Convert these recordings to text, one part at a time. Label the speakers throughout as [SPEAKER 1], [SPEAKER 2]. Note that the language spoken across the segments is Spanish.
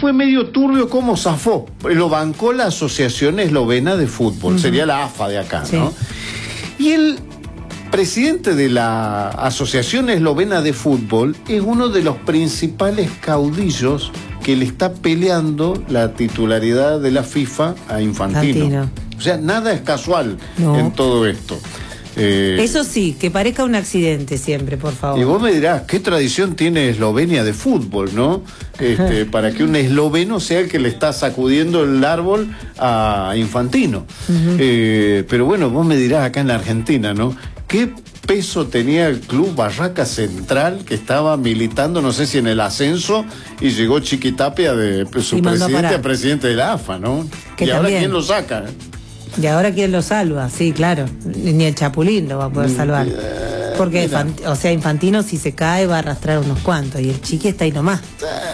[SPEAKER 1] fue medio turbio cómo zafó. Lo bancó la Asociación Eslovena de Fútbol, sería la AFA de acá,
[SPEAKER 2] sí,
[SPEAKER 1] ¿no? Y el presidente de la Asociación Eslovena de Fútbol es uno de los principales caudillos que le está peleando la titularidad de la FIFA a Infantino. O sea, nada es casual en todo esto.
[SPEAKER 2] Eso sí, que parezca un accidente siempre, por favor.
[SPEAKER 1] Y vos me dirás, ¿qué tradición tiene Eslovenia de fútbol, no? Para que un esloveno sea el que le está sacudiendo el árbol a Infantino. Pero bueno, vos me dirás acá en la Argentina, ¿no? ¿Qué peso tenía el club Barraca Central, que estaba militando, no sé si en el ascenso, y llegó Chiquitapia de su presidente a presidente de la AFA, ¿no?
[SPEAKER 2] Que
[SPEAKER 1] y ahora
[SPEAKER 2] también,
[SPEAKER 1] ¿quién lo saca?
[SPEAKER 2] Y ahora ¿quién lo salva? Sí, claro. Ni el Chapulín lo va a poder salvar. Porque, Infantino, si se cae, va a arrastrar unos cuantos. Y el Chiqui está ahí nomás.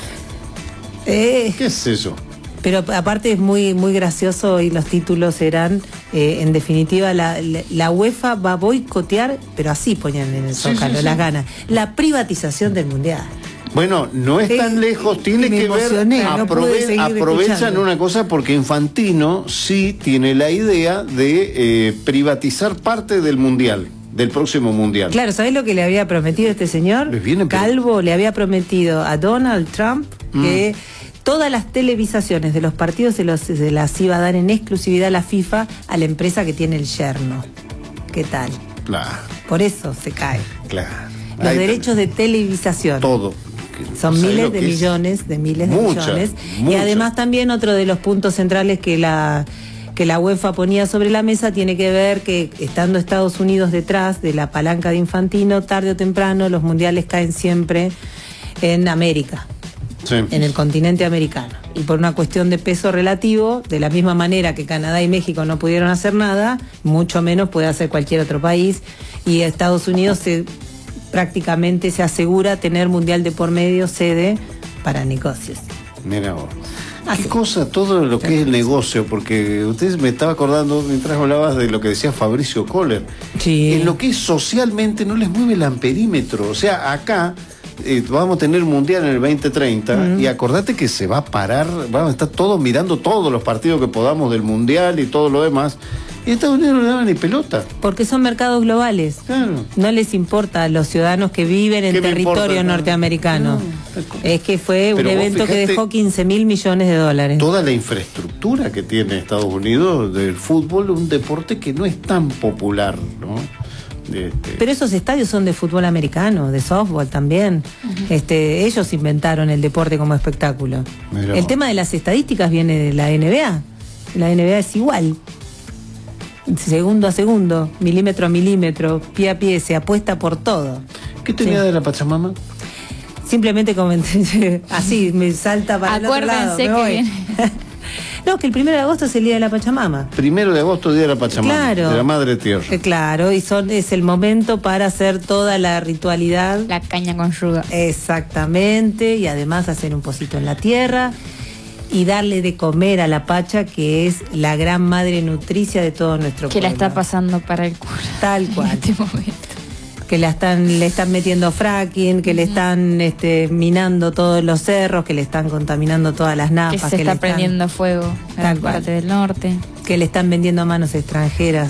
[SPEAKER 1] ¿Qué es eso?
[SPEAKER 2] Pero aparte es muy, muy gracioso, y los títulos eran, en definitiva, la UEFA va a boicotear, pero así ponían en el Zócalo las ganas, la privatización del Mundial.
[SPEAKER 1] Bueno, no es tan lejos, tiene que ver, aprovechan una cosa, porque Infantino sí tiene la idea de privatizar parte del Mundial, del próximo Mundial.
[SPEAKER 2] Claro, ¿sabés lo que le había prometido este señor? Calvo le había prometido a Donald Trump que todas las televisaciones de los partidos se las iba a dar en exclusividad a la FIFA, a la empresa que tiene el yerno. ¿Qué tal?
[SPEAKER 1] Claro.
[SPEAKER 2] Por eso se cae.
[SPEAKER 1] Claro.
[SPEAKER 2] Los derechos de televisación.
[SPEAKER 1] Todo.
[SPEAKER 2] Son miles de millones, millones. Y además también otro de los puntos centrales que la UEFA ponía sobre la mesa tiene que ver que, estando Estados Unidos detrás de la palanca de Infantino, tarde o temprano los mundiales caen siempre en América, en el continente americano. Y por una cuestión de peso relativo, de la misma manera que Canadá y México no pudieron hacer nada, mucho menos puede hacer cualquier otro país. Y Estados Unidos prácticamente se asegura tener mundial de por medio, sede para negocios.
[SPEAKER 1] Mira vos. Qué cosa todo lo que es el negocio, porque usted me estaba acordando mientras hablabas de lo que decía Fabricio Kohler.
[SPEAKER 2] Sí.
[SPEAKER 1] En lo que es socialmente no les mueve el amperímetro. O sea, acá vamos a tener mundial en el 2030 y acordate que se va a parar, vamos a estar todos mirando todos los partidos que podamos del mundial y todo lo demás. Y Estados Unidos no le daban ni pelota.
[SPEAKER 2] Porque son mercados globales.
[SPEAKER 1] Claro.
[SPEAKER 2] No les importa a los ciudadanos que viven en territorio norteamericano. No. Es que fue un evento que dejó 15.000 millones de dólares.
[SPEAKER 1] Toda la infraestructura que tiene Estados Unidos del fútbol, un deporte que no es tan popular, ¿no?
[SPEAKER 2] Pero esos estadios son de fútbol americano, de softball también. Ellos inventaron el deporte como espectáculo. El tema de las estadísticas viene de la NBA. La NBA es igual. Segundo a segundo, milímetro a milímetro, pie a pie, se apuesta por todo.
[SPEAKER 1] ¿Qué tenía de la Pachamama?
[SPEAKER 2] Simplemente comenté, así me salta para el otro lado.
[SPEAKER 3] Acuérdense que viene.
[SPEAKER 2] No, que el 1 de agosto es el Día de la Pachamama.
[SPEAKER 1] 1 de agosto, Día de la Pachamama,
[SPEAKER 2] claro,
[SPEAKER 1] de la Madre Tierra.
[SPEAKER 2] Claro, y es el momento para hacer toda la ritualidad.
[SPEAKER 3] La caña con yuga.
[SPEAKER 2] Exactamente, y además hacer un pocito en la tierra y darle de comer a la Pacha, que es la gran madre nutricia de todo nuestro pueblo.
[SPEAKER 3] Que la está pasando para el culo.
[SPEAKER 2] Tal cual.
[SPEAKER 3] En este momento.
[SPEAKER 2] Que le están metiendo fracking, que le están minando todos los cerros, que le están contaminando todas las napas.
[SPEAKER 3] Que se está prendiendo fuego en la parte del norte. Que
[SPEAKER 2] le están vendiendo a manos extranjeras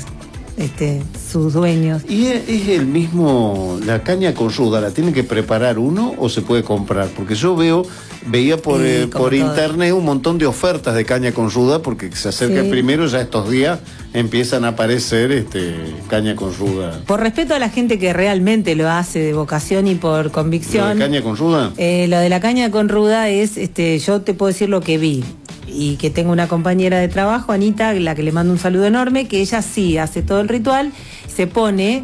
[SPEAKER 2] sus dueños.
[SPEAKER 1] ¿Y es el mismo, la caña con ruda, la tiene que preparar uno o se puede comprar? Porque yo veía por internet un montón de ofertas de caña con ruda, porque se acerca el primero, ya estos días empiezan a aparecer caña con ruda.
[SPEAKER 2] Por respeto a la gente que realmente lo hace de vocación y por convicción.
[SPEAKER 1] ¿Lo de caña con ruda?
[SPEAKER 2] Lo de la caña con ruda es, yo te puedo decir lo que vi. Y que tengo una compañera de trabajo, Anita, la que le mando un saludo enorme, que ella sí hace todo el ritual, se pone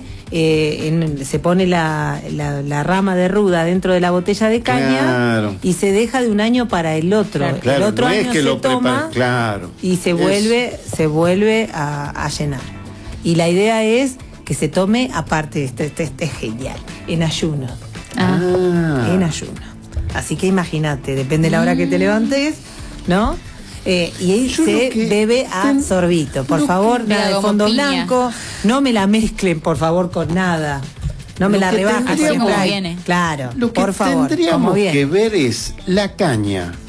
[SPEAKER 2] la rama de ruda dentro de la botella de caña, y se deja de un año para el otro.
[SPEAKER 1] Claro,
[SPEAKER 2] el otro
[SPEAKER 1] no
[SPEAKER 2] año
[SPEAKER 1] es que
[SPEAKER 2] se
[SPEAKER 1] lo
[SPEAKER 2] toma y se vuelve a llenar. Y la idea es que se tome, aparte, este es genial, en ayuno. En ayuno. Así que imagínate, depende de la hora que te levantes, ¿no? Y se bebe a sorbito. Por favor, nada de fondo blanco. No me la mezclen, por favor, con nada. No me la rebajen.
[SPEAKER 3] Así como viene.
[SPEAKER 2] Claro,
[SPEAKER 1] lo que
[SPEAKER 2] por favor.
[SPEAKER 1] Tendríamos que ver es la caña